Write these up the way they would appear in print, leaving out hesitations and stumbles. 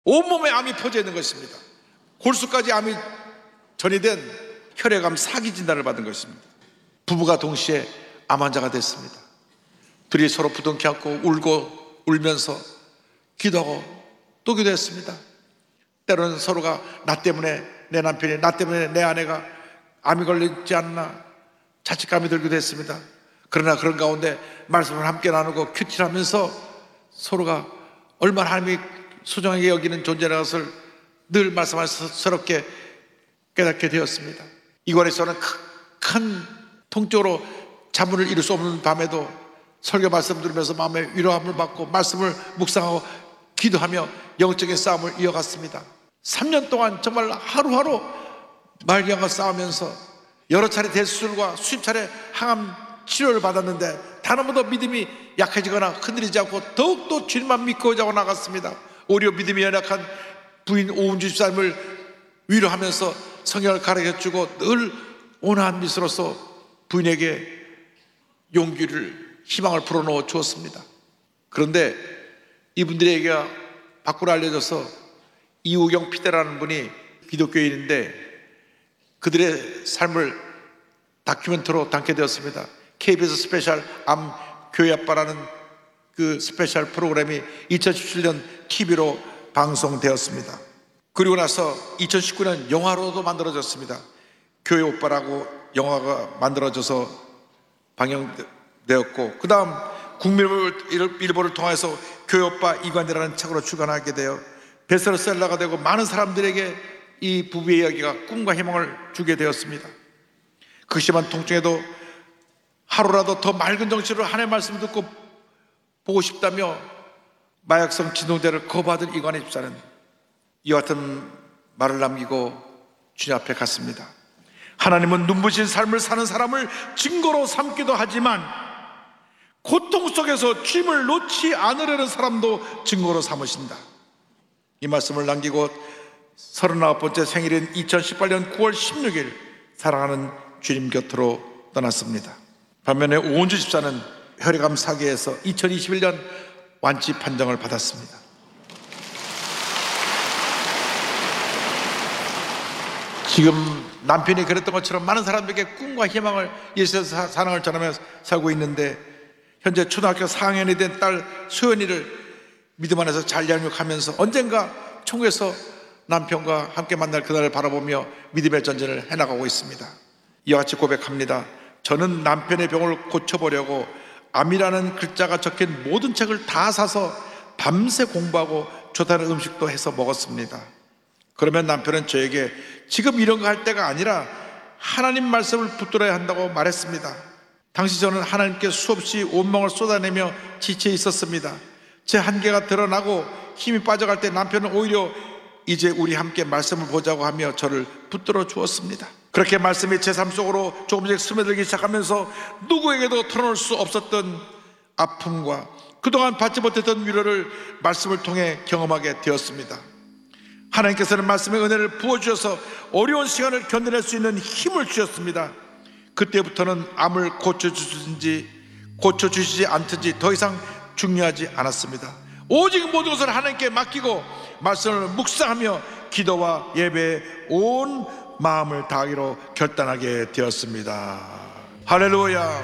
온몸에 암이 퍼져 있는 것입니다. 골수까지 암이 전이된 혈액암 사기 진단을 받은 것입니다. 부부가 동시에 암 환자가 됐습니다. 둘이 서로 부둥켜 안고 울고 울면서 기도하고 또 기도했습니다. 때로는 서로가 나 때문에 내 남편이, 나 때문에 내 아내가 암이 걸리지 않나 자책감이 들기도 했습니다. 그러나 그런 가운데 말씀을 함께 나누고 큐티하면서 서로가 얼마나 하나님이 소중하게 여기는 존재라는 것을 늘 말씀하셔서스럽게 깨닫게 되었습니다. 이관에서는 큰 통증으로 잠을 이룰 수 없는 밤에도 설교 말씀 들으면서 마음의 위로함을 받고 말씀을 묵상하고 기도하며 영적인 싸움을 이어갔습니다. 3년 동안 정말 하루하루 말기암과 싸우면서 여러 차례 대수술과 수십 차례 항암 치료를 받았는데 단 한 번도 믿음이 약해지거나 흔들리지 않고 더욱더 주님만 믿고 자고 나갔습니다. 오히려 믿음이 연약한 부인 오은주 집사님을 위로하면서 성경을 가르쳐주고 늘 온화한 미소로서 부인에게 용기를, 희망을 불어넣어 주었습니다. 그런데 이분들에게 밖으로 알려져서 이우경 피대라는 분이 기독교인인데 그들의 삶을 다큐멘터리로 담게 되었습니다. KBS 스페셜 암 교회 아빠라는 그 스페셜 프로그램이 2017년 TV로 방송되었습니다. 그리고 나서 2019년 영화로도 만들어졌습니다. 교회 오빠라고 영화가 만들어져서 방영되었고, 그 다음 국민일보를 통해서 교회 오빠 이관이라는 책으로 출간하게 되어 베스트셀러가 되고 많은 사람들에게 이 부부의 이야기가 꿈과 희망을 주게 되었습니다. 그 심한 통증에도 하루라도 더 맑은 정신으로 하나님의 말씀 듣고 보고 싶다며 마약성 진통제를 거부하던 이관의 집사는 이와 같은 말을 남기고 주님 앞에 갔습니다. 하나님은 눈부신 삶을 사는 사람을 증거로 삼기도 하지만 고통 속에서 주님을 놓지 않으려는 사람도 증거로 삼으신다. 이 말씀을 남기고 39번째 생일인 2018년 9월 16일 사랑하는 주님 곁으로 떠났습니다. 반면에 오은주 집사는 혈액암 사기에서 2021년 완치 판정을 받았습니다. 지금 남편이 그랬던 것처럼 많은 사람들에게 꿈과 희망을 예수에서 사랑을 전하며 살고 있는데, 현재 초등학교 4학년이 된 딸 소연이를 믿음 안에서 잘 양육하면서 언젠가 천국에서 남편과 함께 만날 그날을 바라보며 믿음의 전쟁을 해나가고 있습니다. 이와 같이 고백합니다. 저는 남편의 병을 고쳐보려고 암이라는 글자가 적힌 모든 책을 다 사서 밤새 공부하고 좋다는 음식도 해서 먹었습니다. 그러면 남편은 저에게 지금 이런 거 할 때가 아니라 하나님 말씀을 붙들어야 한다고 말했습니다. 당시 저는 하나님께 수없이 온망을 쏟아내며 지쳐 있었습니다. 제 한계가 드러나고 힘이 빠져갈 때 남편은 오히려 이제 우리 함께 말씀을 보자고 하며 저를 붙들어 주었습니다. 그렇게 말씀이 제 삶 속으로 조금씩 스며들기 시작하면서 누구에게도 털어놓을 수 없었던 아픔과 그동안 받지 못했던 위로를 말씀을 통해 경험하게 되었습니다. 하나님께서는 말씀의 은혜를 부어주셔서 어려운 시간을 견뎌낼 수 있는 힘을 주셨습니다. 그때부터는 암을 고쳐주시든지 고쳐주시지 않든지 더 이상 중요하지 않았습니다. 오직 모든 것을 하나님께 맡기고 말씀을 묵상하며 기도와 예배에 온 마음을 다하기로 결단하게 되었습니다. 할렐루야.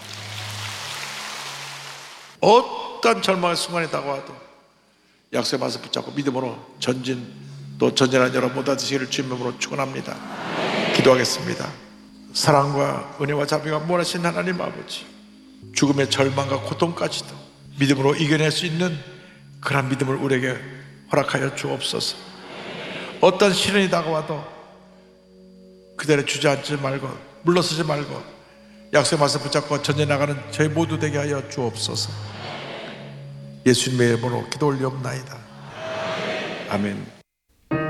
어떤 절망의 순간이 다가와도 약속의 말씀 붙잡고 믿음으로 전진, 또 전진한 여러분 모두 되시기를 주님의 이름으로 축원합니다. 기도하겠습니다. 사랑과 은혜와 자비가 무한하신 하나님 아버지, 죽음의 절망과 고통까지도 믿음으로 이겨낼 수 있는 그런 믿음을 우리에게 허락하여 주옵소서. 어떤 시련이 다가와도 그대로 주저앉지 말고 물러서지 말고 약속의 말씀 붙잡고 전진해 나가는 저희 모두 되게 하여 주옵소서. 예수님의 이름으로 기도 올리옵나이다. 아멘.